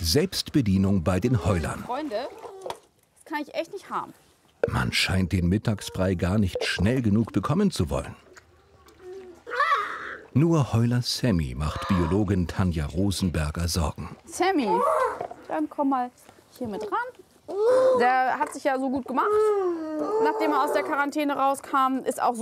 Selbstbedienung bei den Heulern. Freunde, das kann ich echt nicht haben. Man scheint den Mittagsbrei gar nicht schnell genug bekommen zu wollen. Nur Heuler Sammy macht Biologin Tanja Rosenberger Sorgen. Sammy, dann komm mal hier mit ran. Der hat sich ja so gut gemacht, nachdem er aus der Quarantäne rauskam, ist auch so